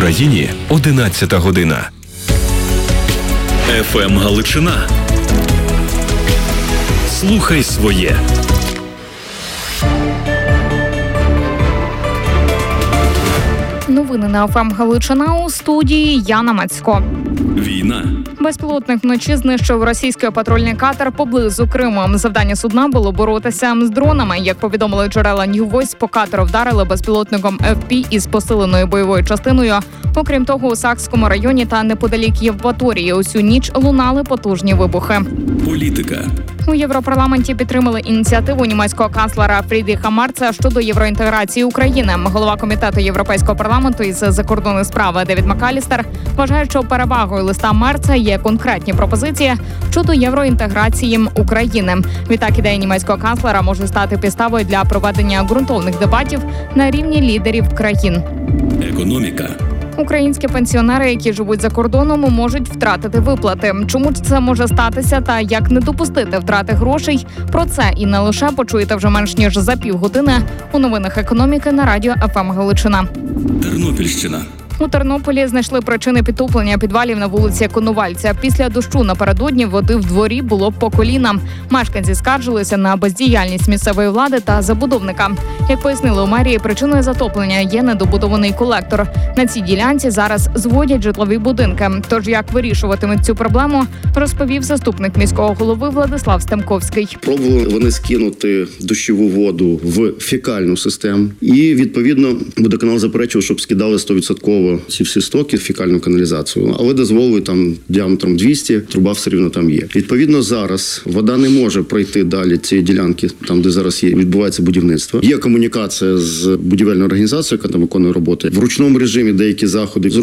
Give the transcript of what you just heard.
Україні 11 година. ФМ Галичина. Слухай своє. Новини на ФМ Галичина, у студії Яна Мацько. Війна. Безпілотник вночі знищив російський патрульний катер поблизу Криму. Завдання судна було боротися з дронами. Як повідомили джерела New Voice, по катеру вдарили безпілотником FP із посиленою бойовою частиною. Окрім того, у Сакському районі та неподалік Євпаторії усю ніч лунали потужні вибухи. Політика. У Європарламенті підтримали ініціативу німецького канцлера Фрідріха Мерца щодо євроінтеграції України. Голова комітету Європейського парламенту із закордонних справ Девід Макалістер вважає, що перевагою листа Мерца є конкретні пропозиції щодо євроінтеграції України. Відтак, ідея німецького канцлера може стати підставою для проведення ґрунтовних дебатів на рівні лідерів країн. Економіка. Українські пенсіонери, які живуть за кордоном, можуть втратити виплати. Чому це може статися та як не допустити втрати грошей? Про це і не лише почуєте вже менш ніж за півгодини у новинах економіки на радіо ФМ Галичина. Тернопільщина. У Тернополі знайшли причини підтоплення підвалів на вулиці Коновальця. Після дощу напередодні води в дворі було по коліна. Мешканці скаржилися на бездіяльність місцевої влади та забудовника. Як пояснили у мерії, причиною затоплення є недобудований колектор. На цій ділянці зараз зводять житлові будинки. Тож як вирішуватимуть цю проблему, розповів заступник міського голови Владислав Стемковський. Пробували вони скинути дощову воду в фекальну систему. І, відповідно, водоканал заперечував, щоб скидали 100% ці всі стоки в фекальну каналізацію. Але дозволили там діаметром 200, труба все рівно там є. Відповідно, зараз вода не може пройти далі цієї ділянки, там, де зараз відбувається будівництво. Є комунікація з будівельною організацією, яка там виконує роботи. В ручному режимі деякі заходи